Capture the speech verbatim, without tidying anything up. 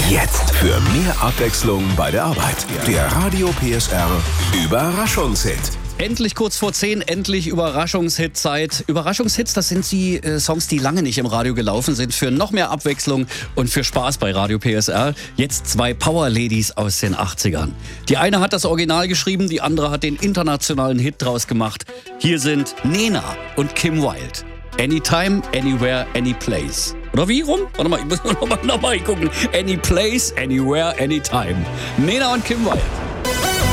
Jetzt für mehr Abwechslung bei der Arbeit. Der Radio P S R Überraschungshit. Endlich kurz vor zehn, endlich Überraschungshit-Zeit. Überraschungshits, das sind die äh, Songs, die lange nicht im Radio gelaufen sind. Für noch mehr Abwechslung und für Spaß bei Radio P S R. Jetzt zwei Power-Ladies aus den achtzigern. Die eine hat das Original geschrieben, die andere hat den internationalen Hit draus gemacht. Hier sind Nena und Kim Wilde. Anytime, Anywhere, Anyplace. Oder wie rum? Warte mal, ich muss noch mal, noch mal gucken. Any place, anywhere, anytime. Nena und Kim Wilde.